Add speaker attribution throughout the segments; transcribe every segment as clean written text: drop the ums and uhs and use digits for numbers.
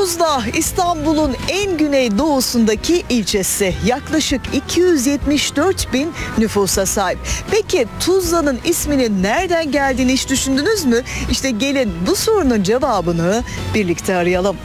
Speaker 1: Tuzla, İstanbul'un en güneydoğusundaki ilçesi. Yaklaşık 274 bin nüfusa sahip. Peki Tuzla'nın isminin nereden geldiğini hiç düşündünüz mü? İşte gelin bu sorunun cevabını birlikte arayalım.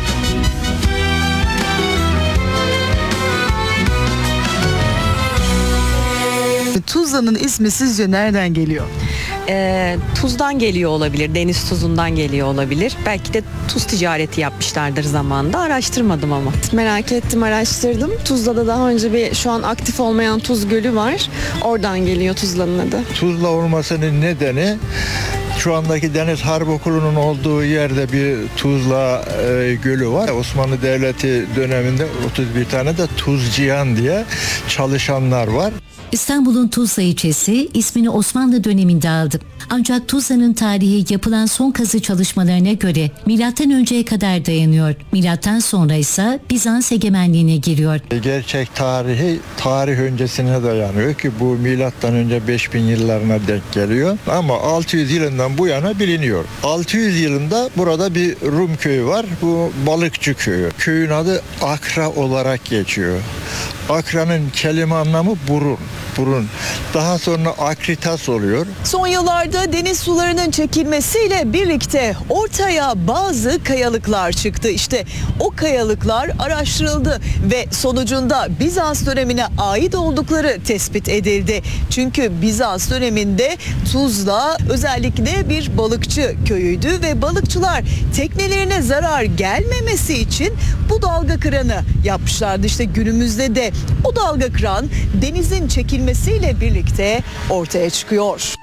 Speaker 1: Tuzla'nın ismi sizce nereden geliyor?
Speaker 2: Tuzdan geliyor olabilir, deniz tuzundan geliyor olabilir. Belki de tuz ticareti yapmışlardır zamanında. Araştırmadım ama.
Speaker 3: Merak ettim, araştırdım. Tuzla'da daha önce şu an aktif olmayan Tuz Gölü var. Oradan geliyor Tuzla'nın adı.
Speaker 4: Tuzla olmasının nedeni şu andaki Deniz Harp Okulu'nun olduğu yerde bir Tuzla Gölü var. Osmanlı Devleti döneminde 31 tane de Tuzcihan diye çalışanlar var.
Speaker 5: İstanbul'un Tuzla ilçesi ismini Osmanlı döneminde aldı. Ancak Tuzla'nın tarihi yapılan son kazı çalışmalarına göre M.Ö.'ye kadar dayanıyor. Milattan sonra ise Bizans egemenliğine giriyor.
Speaker 4: Gerçek tarih öncesine dayanıyor ki bu M.Ö. 5000 yıllarına denk geliyor. Ama 600 yılından bu yana biliniyor. 600 yılında burada bir Rum köyü var. Bu Balıkçı köyü. Köyün adı Akra olarak geçiyor. Akra'nın kelime anlamı burun. Daha sonra akritas oluyor.
Speaker 1: Son yıllarda deniz sularının çekilmesiyle birlikte ortaya bazı kayalıklar çıktı. İşte o kayalıklar araştırıldı ve sonucunda Bizans dönemine ait oldukları tespit edildi. Çünkü Bizans döneminde Tuzla özellikle bir balıkçı köyüydü ve balıkçılar teknelerine zarar gelmemesi için bu dalga kıranı yapmışlardı. İşte günümüzde de o dalga kıran denizin çekilmesiyle birlikte ortaya çıkıyor.